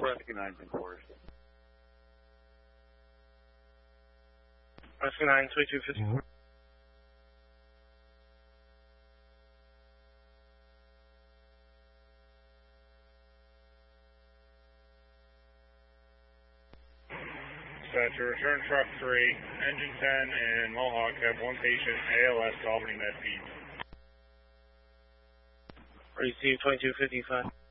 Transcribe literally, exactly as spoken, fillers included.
Rescue nine's in quarters. Rescue nine, twenty-two fifty-four. Dispatcher, return truck three, engine ten, and Mohawk have one patient, A L S to Albany Med Feed. Receive twenty-two fifty-five.